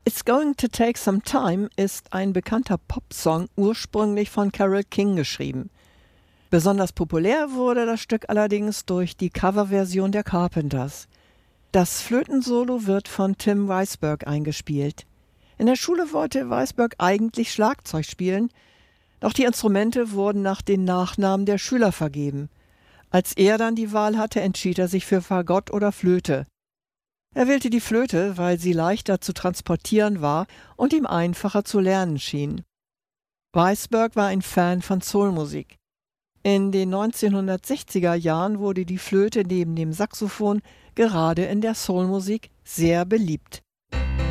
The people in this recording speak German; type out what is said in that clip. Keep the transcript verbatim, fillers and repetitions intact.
It's Going to Take Some Time ist ein bekannter Popsong, ursprünglich von Carole King geschrieben. Besonders populär wurde das Stück allerdings durch die Coverversion der Carpenters. Das Flötensolo wird von Tim Weisberg eingespielt. In der Schule wollte Weisberg eigentlich Schlagzeug spielen, doch die Instrumente wurden nach den Nachnamen der Schüler vergeben. Als er dann die Wahl hatte, entschied er sich für Fagott oder Flöte. Er wählte die Flöte, weil sie leichter zu transportieren war und ihm einfacher zu lernen schien. Weisberg war ein Fan von Soulmusik. In den neunzehnhundertsechziger Jahren wurde die Flöte neben dem Saxophon gerade in der Soulmusik sehr beliebt.